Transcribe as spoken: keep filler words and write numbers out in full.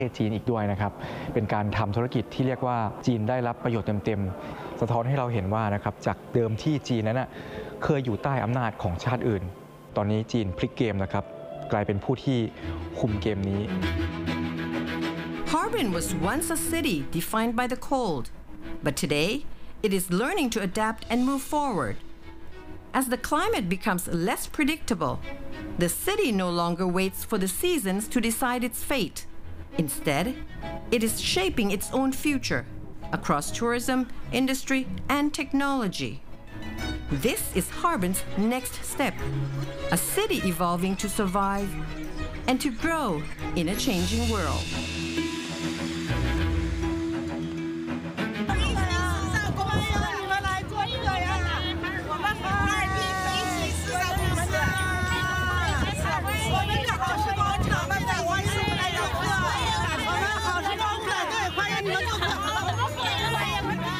ประเทศจีนอีกด้วยนะครับเป็นการทำธุรกิจที่เรียกว่าจีนได้รับประโยชน์เต็มๆสะท้อนให้เราเห็นว่านะครับจากเดิมที่จีนนั้นนะเคยอยู่ใต้อำนาจของชาติอื่นตอนนี้จีนพลิกเกมนะครับกลายเป็นผู้ที่คุมเกมนี้ Harbin was once a city defined by the cold, but today it is learning to adapt and move forward. As the climate becomes less predictable, the city no longer waits for the seasons to decide its fate. Instead, it is shaping its own future across tourism, industry, and technology. This is Harbin's next step, a city evolving to survive and to grow in a changing world.